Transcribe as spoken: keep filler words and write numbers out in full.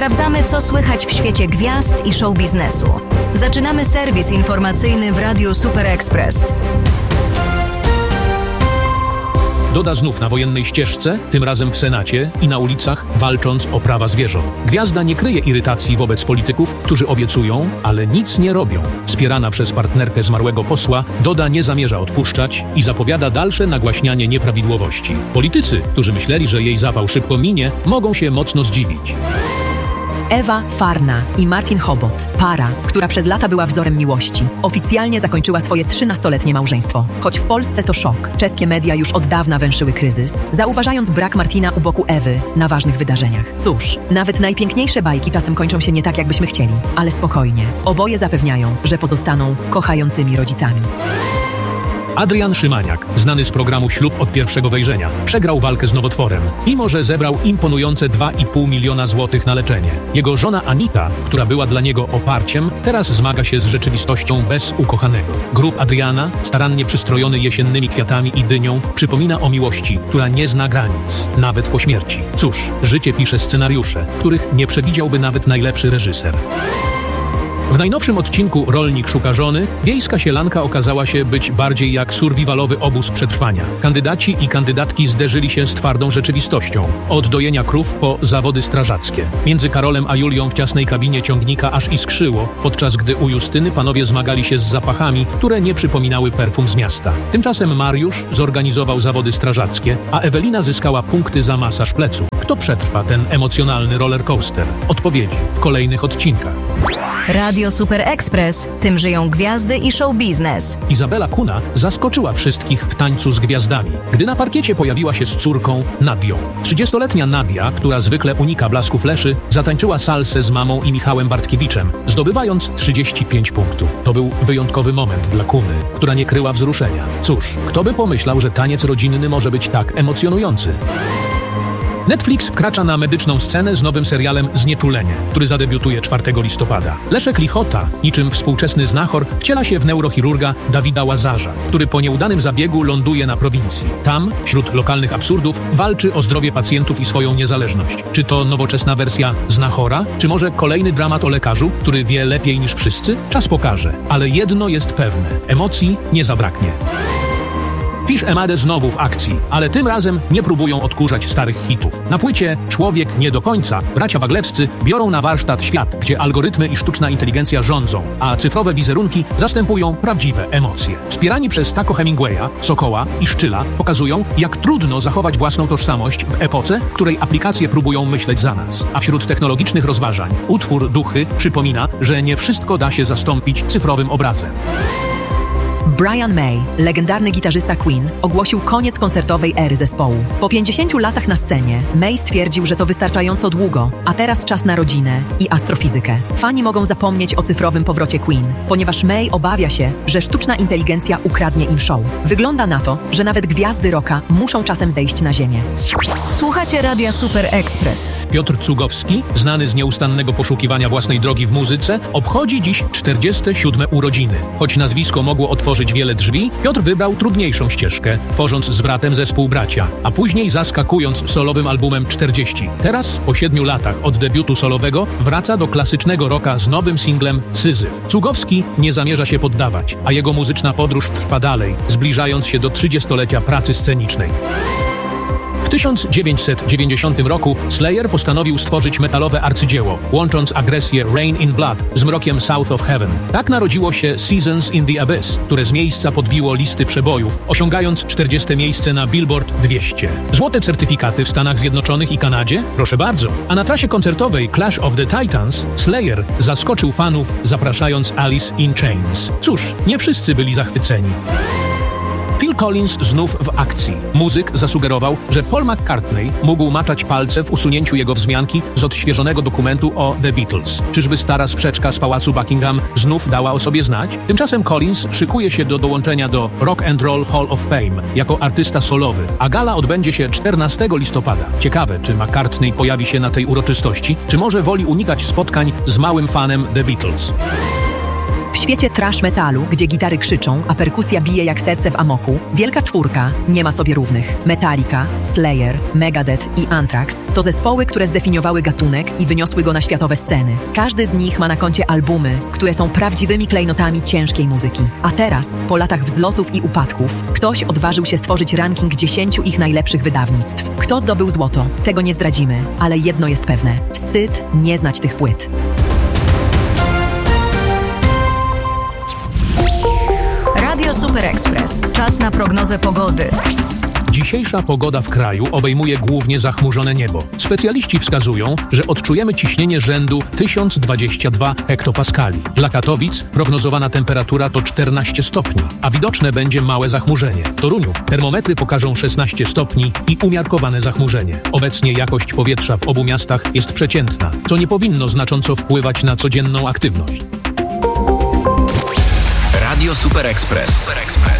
Sprawdzamy, co słychać w świecie gwiazd i show biznesu. Zaczynamy serwis informacyjny w Radiu Super Express. Doda znów na wojennej ścieżce, tym razem w Senacie i na ulicach, walcząc o prawa zwierząt. Gwiazda nie kryje irytacji wobec polityków, którzy obiecują, ale nic nie robią. Wspierana przez partnerkę zmarłego posła, Doda nie zamierza odpuszczać i zapowiada dalsze nagłaśnianie nieprawidłowości. Politycy, którzy myśleli, że jej zapał szybko minie, mogą się mocno zdziwić. Ewa Farna i Martin Chobot, para, która przez lata była wzorem miłości, oficjalnie zakończyła swoje trzynastoletnie małżeństwo. Choć w Polsce to szok, czeskie media już od dawna węszyły kryzys, zauważając brak Martina u boku Ewy na ważnych wydarzeniach. Cóż, nawet najpiękniejsze bajki czasem kończą się nie tak, jakbyśmy chcieli, ale spokojnie. Oboje zapewniają, że pozostaną kochającymi rodzicami. Adrian Szymaniak, znany z programu Ślub od pierwszego wejrzenia, przegrał walkę z nowotworem, mimo że zebrał imponujące dwa i pół miliona złotych na leczenie. Jego żona Anita, która była dla niego oparciem, teraz zmaga się z rzeczywistością bez ukochanego. Grób Adriana, starannie przystrojony jesiennymi kwiatami i dynią, przypomina o miłości, która nie zna granic, nawet po śmierci. Cóż, życie pisze scenariusze, których nie przewidziałby nawet najlepszy reżyser. W najnowszym odcinku Rolnik szuka żony wiejska sielanka okazała się być bardziej jak survivalowy obóz przetrwania. Kandydaci i kandydatki zderzyli się z twardą rzeczywistością. Od dojenia krów po zawody strażackie. Między Karolem a Julią w ciasnej kabinie ciągnika aż iskrzyło, podczas gdy u Justyny panowie zmagali się z zapachami, które nie przypominały perfum z miasta. Tymczasem Mariusz zorganizował zawody strażackie, a Ewelina zyskała punkty za masaż pleców. Kto przetrwa ten emocjonalny rollercoaster? Odpowiedzi w kolejnych odcinkach. Radio Super Express. Tym żyją gwiazdy i show biznes. Izabela Kuna zaskoczyła wszystkich w tańcu z gwiazdami, gdy na parkiecie pojawiła się z córką Nadią. trzydziestoletnia Nadia, która zwykle unika blasku fleszy, zatańczyła salsę z mamą i Michałem Bartkiewiczem, zdobywając trzydzieści pięć punktów. To był wyjątkowy moment dla Kuny, która nie kryła wzruszenia. Cóż, kto by pomyślał, że taniec rodzinny może być tak emocjonujący? Netflix wkracza na medyczną scenę z nowym serialem Znieczulenie, który zadebiutuje czwartego listopada. Leszek Lichota, niczym współczesny znachor, wciela się w neurochirurga Dawida Łazarza, który po nieudanym zabiegu ląduje na prowincji. Tam, wśród lokalnych absurdów, walczy o zdrowie pacjentów i swoją niezależność. Czy to nowoczesna wersja znachora, czy może kolejny dramat o lekarzu, który wie lepiej niż wszyscy? Czas pokaże, ale jedno jest pewne. Emocji nie zabraknie. Fish Emade znowu w akcji, ale tym razem nie próbują odkurzać starych hitów. Na płycie Człowiek nie do końca bracia Waglewscy biorą na warsztat świat, gdzie algorytmy i sztuczna inteligencja rządzą, a cyfrowe wizerunki zastępują prawdziwe emocje. Wspierani przez Taco Hemingwaya, Sokoła i Szczyla pokazują, jak trudno zachować własną tożsamość w epoce, w której aplikacje próbują myśleć za nas. A wśród technologicznych rozważań utwór Duchy przypomina, że nie wszystko da się zastąpić cyfrowym obrazem. Brian May, legendarny gitarzysta Queen, ogłosił koniec koncertowej ery zespołu. Po pięćdziesięciu latach na scenie, May stwierdził, że to wystarczająco długo, a teraz czas na rodzinę i astrofizykę. Fani mogą zapomnieć o cyfrowym powrocie Queen, ponieważ May obawia się, że sztuczna inteligencja ukradnie im show. Wygląda na to, że nawet gwiazdy rocka muszą czasem zejść na ziemię. Słuchacie Radia Super Express. Piotr Cugowski, znany z nieustannego poszukiwania własnej drogi w muzyce, obchodzi dziś czterdzieste siódme urodziny. Choć nazwisko mogło otworzyć wiele drzwi, Piotr wybrał trudniejszą ścieżkę, tworząc z bratem zespół Bracia, a później zaskakując solowym albumem czterdzieści. Teraz, po siedmiu latach od debiutu solowego, wraca do klasycznego rocka z nowym singlem Syzyf. Cugowski nie zamierza się poddawać, a jego muzyczna podróż trwa dalej, zbliżając się do trzydziestolecia pracy scenicznej. W tysiąc dziewięćset dziewięćdziesiątym roku Slayer postanowił stworzyć metalowe arcydzieło, łącząc agresję Rain in Blood z mrokiem South of Heaven. Tak narodziło się Seasons in the Abyss, które z miejsca podbiło listy przebojów, osiągając czterdzieste miejsce na Billboard dwieście. Złote certyfikaty w Stanach Zjednoczonych i Kanadzie? Proszę bardzo. A na trasie koncertowej Clash of the Titans Slayer zaskoczył fanów, zapraszając Alice in Chains. Cóż, nie wszyscy byli zachwyceni. Phil Collins znów w akcji. Muzyk zasugerował, że Paul McCartney mógł maczać palce w usunięciu jego wzmianki z odświeżonego dokumentu o The Beatles. Czyżby stara sprzeczka z pałacu Buckingham znów dała o sobie znać? Tymczasem Collins szykuje się do dołączenia do Rock and Roll Hall of Fame jako artysta solowy, a gala odbędzie się czternastego listopada. Ciekawe, czy McCartney pojawi się na tej uroczystości, czy może woli unikać spotkań z małym fanem The Beatles. W świecie trash metalu, gdzie gitary krzyczą, a perkusja bije jak serce w amoku, Wielka Czwórka nie ma sobie równych. Metallica, Slayer, Megadeth i Anthrax to zespoły, które zdefiniowały gatunek i wyniosły go na światowe sceny. Każdy z nich ma na koncie albumy, które są prawdziwymi klejnotami ciężkiej muzyki. A teraz, po latach wzlotów i upadków, ktoś odważył się stworzyć ranking dziesięciu ich najlepszych wydawnictw. Kto zdobył złoto? Tego nie zdradzimy, ale jedno jest pewne. Wstyd nie znać tych płyt. Radio Super Express. Czas na prognozę pogody. Dzisiejsza pogoda w kraju obejmuje głównie zachmurzone niebo. Specjaliści wskazują, że odczujemy ciśnienie rzędu tysiąc dwadzieścia dwa hektopaskali. Dla Katowic prognozowana temperatura to czternaście stopni, a widoczne będzie małe zachmurzenie. W Toruniu termometry pokażą szesnaście stopni i umiarkowane zachmurzenie. Obecnie jakość powietrza w obu miastach jest przeciętna, co nie powinno znacząco wpływać na codzienną aktywność. Radio Super Express. Super Express.